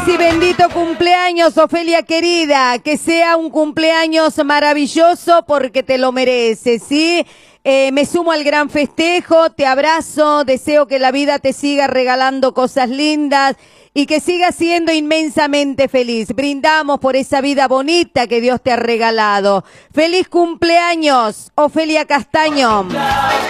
Sí, bendito cumpleaños, Ofelia querida, que sea un cumpleaños maravilloso porque te lo mereces, ¿sí? Me sumo al gran festejo, te abrazo, deseo que la vida te siga regalando cosas lindas y que sigas siendo inmensamente feliz. Brindamos por esa vida bonita que Dios te ha regalado. ¡Feliz cumpleaños, Ofelia Castaño!